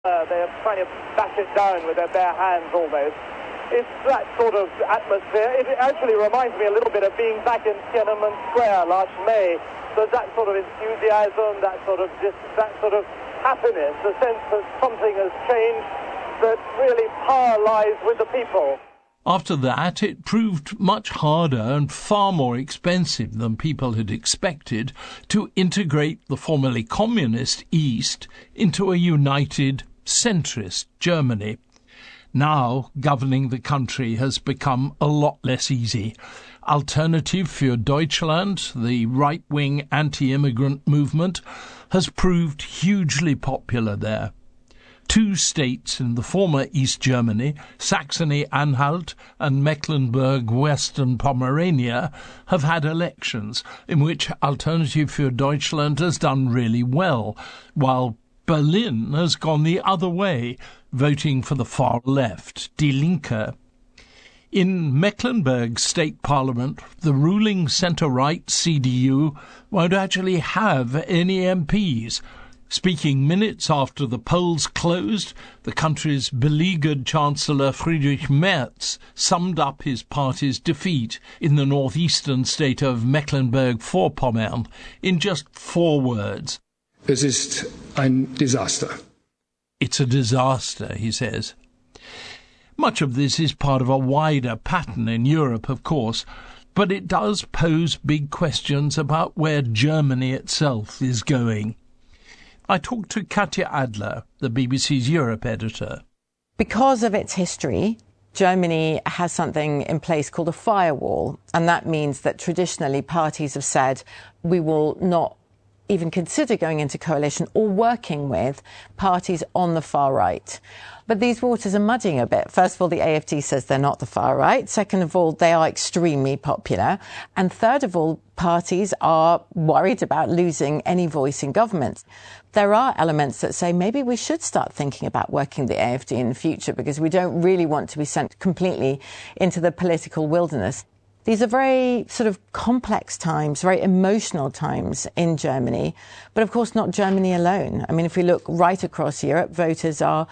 They're trying to bash it down with their bare hands almost. It's that sort of atmosphere. It actually reminds me a little bit of being back in Tiananmen Square last May. There's that sort of enthusiasm, that sort of happiness, the sense that something has changed, that really power lies with the people. After that, it proved much harder and far more expensive than people had expected to integrate the formerly communist East into a united centrist Germany. Now, governing the country has become a lot less easy. Alternative für Deutschland, the right-wing anti-immigrant movement, has proved hugely popular there. 2 states in the former East Germany, Saxony-Anhalt and Mecklenburg-Western Pomerania, have had elections in which Alternative für Deutschland has done really well, while Berlin has gone the other way, voting for the far left, Die Linke. In Mecklenburg State Parliament, the ruling centre-right CDU won't actually have any MPs. Speaking minutes after the polls closed, the country's beleaguered Chancellor Friedrich Merz summed up his party's defeat in the northeastern state of Mecklenburg-Vorpommern in just 4 words. Es ist ein Desaster. It's a disaster, he says. Much of this is part of a wider pattern in Europe, of course, but it does pose big questions about where Germany itself is going. I talked to Katja Adler, the BBC's Europe editor. Because of its history, Germany has something in place called a firewall, and that means that traditionally parties have said we will not even consider going into coalition or working with parties on the far right. But these waters are muddying a bit. First of all, the AfD says they're not the far right. Second of all, they are extremely popular. And third of all, parties are worried about losing any voice in government. There are elements that say maybe we should start thinking about working the AfD in the future because we don't really want to be sent completely into the political wilderness. These are very sort of complex times, very emotional times in Germany, but of course not Germany alone. I mean, if we look right across Europe, voters are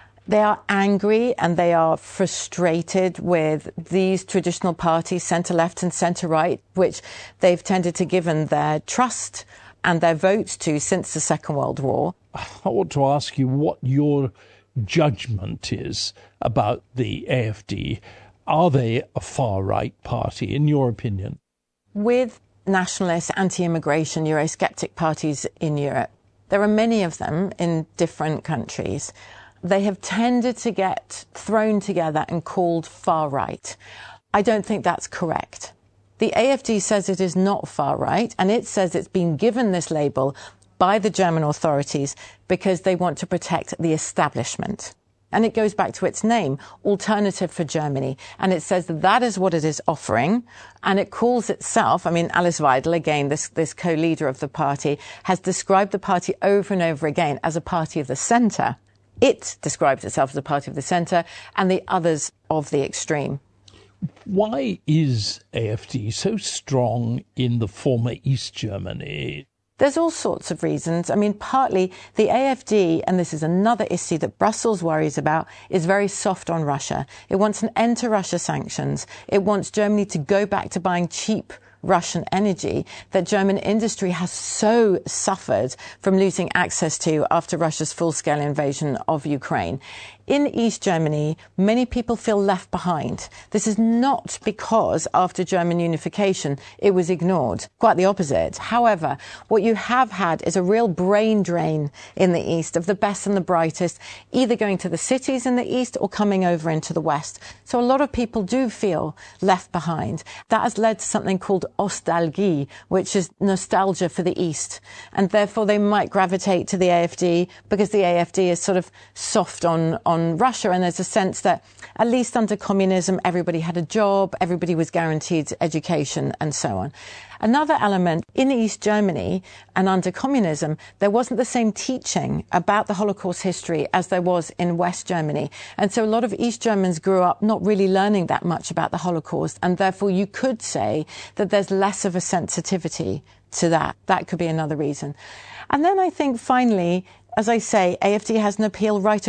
angry and they are frustrated with these traditional parties, centre-left and centre-right, which they've tended to give their trust and their votes to since the Second World War. I want to ask you what your judgment is about the AfD. Are they a far-right party, in your opinion? With nationalist, anti-immigration, Eurosceptic parties in Europe, there are many of them in different countries. They have tended to get thrown together and called far-right. I don't think that's correct. The AfD says it is not far-right, and it says it's been given this label by the German authorities because they want to protect the establishment. And it goes back to its name, Alternative for Germany. And it says that is what it is offering. And it calls itself, I mean, Alice Weidel, again, this co-leader of the party, has described the party over and over again as a party of the centre. It describes itself as a party of the centre and the others of the extreme. Why is AfD so strong in the former East Germany? There's all sorts of reasons. I mean, partly the AfD, and this is another issue that Brussels worries about, is very soft on Russia. It wants an end to Russia sanctions. It wants Germany to go back to buying cheap Russian energy that German industry has so suffered from losing access to after Russia's full-scale invasion of Ukraine. In East Germany, many people feel left behind. This is not because after German unification it was ignored. Quite the opposite. However, what you have had is a real brain drain in the East of the best and the brightest, either going to the cities in the East or coming over into the West. So a lot of people do feel left behind. That has led to something called Ostalgie, which is nostalgia for the East. And therefore they might gravitate to the AfD because the AfD is sort of soft on Russia, and there's a sense that at least under communism everybody had a job, everybody was guaranteed education and so on. Another element, in East Germany and under communism, there wasn't the same teaching about the Holocaust history as there was in West Germany. And so a lot of East Germans grew up not really learning that much about the Holocaust, and therefore you could say that there's less of a sensitivity to that. That could be another reason. And then I think finally, as I say, AfD has an appeal right